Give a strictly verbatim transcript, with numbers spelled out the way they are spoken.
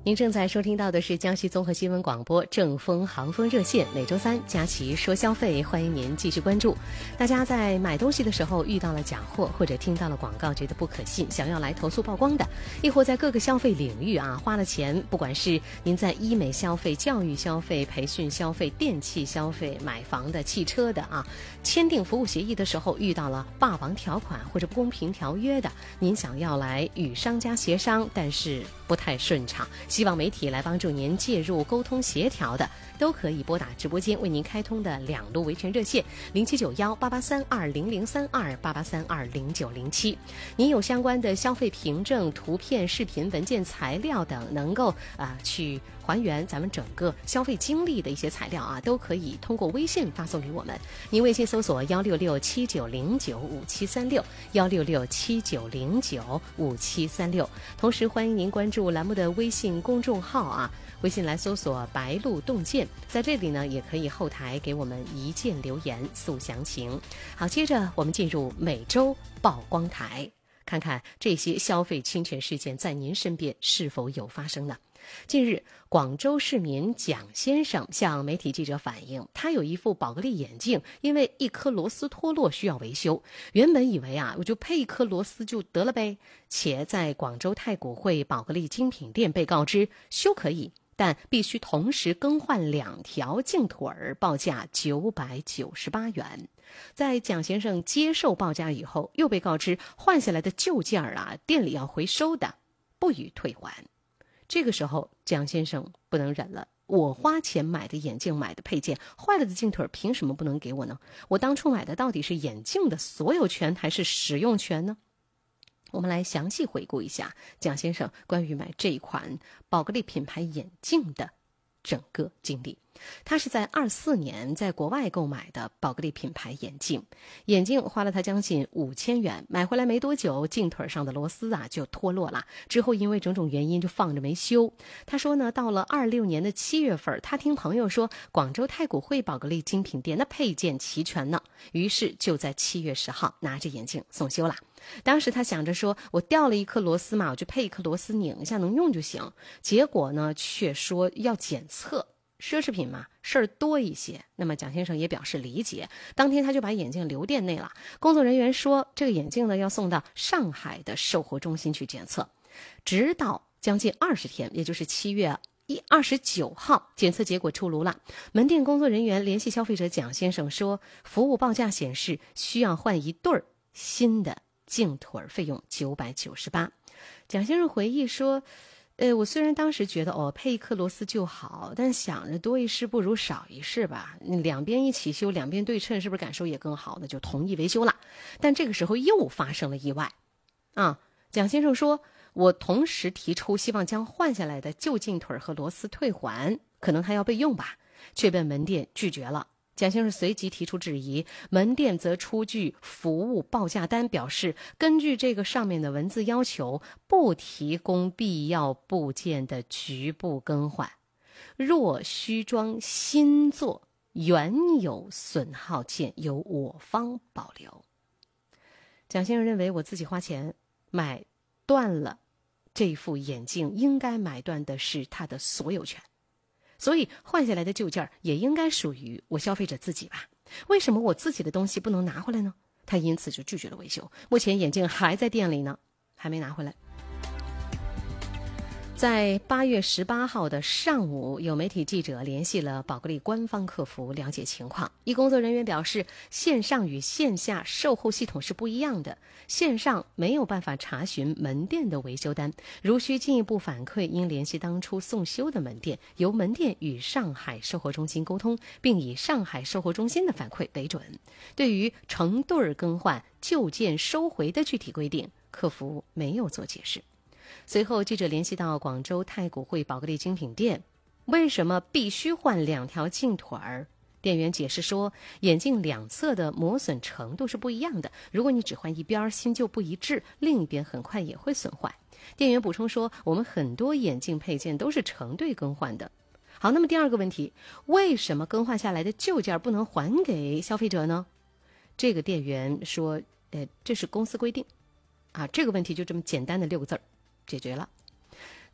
您正在收听到的是江西综合新闻广播正风航风热线，每周三佳琪说消费，欢迎您继续关注。大家在买东西的时候遇到了假货，或者听到了广告觉得不可信，想要来投诉曝光的，亦或在各个消费领域啊花了钱，不管是您在医美消费、教育消费、培训消费、电器消费、买房的、汽车的啊，签订服务协议的时候遇到了霸王条款或者不公平条约的，您想要来与商家协商，但是不太顺畅，希望媒体来帮助您介入沟通协调的，都可以拨打直播间为您开通的两路维权热线零七九幺八八三二零零三二八八三二零九零七。您有相关的消费凭证、图片、视频、文件、材料等，能够啊、呃、去还原咱们整个消费经历的一些材料啊，都可以通过微信发送给我们。您微信搜索幺六六七九零九五七三六幺六六七九零九五七三六。同时欢迎您关注栏目的微信公众号啊，微信来搜索白鹿洞见，在这里呢也可以后台给我们一键留言诉详情。好，接着我们进入每周曝光台，看看这些消费侵权事件在您身边是否有发生呢？近日，广州市民蒋先生向媒体记者反映，他有一副宝格丽眼镜，因为一颗螺丝脱落需要维修。原本以为啊，我就配一颗螺丝就得了呗，且在广州太古汇宝格丽精品店被告知修可以，但必须同时更换两条镜腿儿，报价九百九十八元。在蒋先生接受报价以后，又被告知换下来的旧件儿啊，店里要回收的，不予退还。这个时候，蒋先生不能忍了，我花钱买的眼镜，买的配件，坏了的镜腿凭什么不能给我呢？我当初买的到底是眼镜的所有权还是使用权呢？我们来详细回顾一下蒋先生关于买这一款宝格丽品牌眼镜的整个经历。他是在二四年在国外购买的宝格丽品牌眼镜，眼镜花了他将近五千元，买回来没多久，镜腿上的螺丝啊就脱落了，之后因为种种原因就放着没修。他说呢，到了二六年的七月份，他听朋友说广州太古汇宝格丽精品店那配件齐全呢，于是就在七月十号拿着眼镜送修了。当时他想着说，我掉了一颗螺丝嘛，我就配一颗螺丝拧一下能用就行。结果呢，却说要检测。奢侈品嘛，事儿多一些。那么蒋先生也表示理解，当天他就把眼镜留店内了。工作人员说，这个眼镜呢要送到上海的售后中心去检测。直到将近二十天，也就是七月一二十九号，检测结果出炉了。门店工作人员联系消费者蒋先生说，服务报价显示需要换一对儿新的镜腿，费用九百九十八。蒋先生回忆说，呃，我虽然当时觉得哦配一颗螺丝就好，但想着多一事不如少一事吧，两边一起修，两边对称，是不是感受也更好呢？就同意维修了。但这个时候又发生了意外啊！蒋先生说，我同时提出希望将换下来的旧镜腿和螺丝退还，可能它要备用吧，却被门店拒绝了。蒋先生随即提出质疑，门店则出具服务报价单，表示根据这个上面的文字要求，不提供必要部件的局部更换，若需装新做，原有损耗件由我方保留。蒋先生认为，我自己花钱买断了这副眼镜，应该买断的是他的所有权，所以换下来的旧件也应该属于我消费者自己吧？为什么我自己的东西不能拿回来呢？他因此就拒绝了维修。目前眼镜还在店里呢，还没拿回来。在八月十八号的上午，有媒体记者联系了宝格丽官方客服了解情况。一工作人员表示，线上与线下售后系统是不一样的，线上没有办法查询门店的维修单，如需进一步反馈，应联系当初送修的门店，由门店与上海售后中心沟通，并以上海售后中心的反馈为准。对于成对更换、旧件收回的具体规定，客服没有做解释。随后记者联系到广州太古汇宝格丽精品店，为什么必须换两条镜腿儿？店员解释说，眼镜两侧的磨损程度是不一样的，如果你只换一边，新旧不一致，另一边很快也会损坏。店员补充说，我们很多眼镜配件都是成对更换的。好，那么第二个问题，为什么更换下来的旧件不能还给消费者呢？这个店员说，呃，这是公司规定啊，这个问题就这么简单的六个字儿解决了。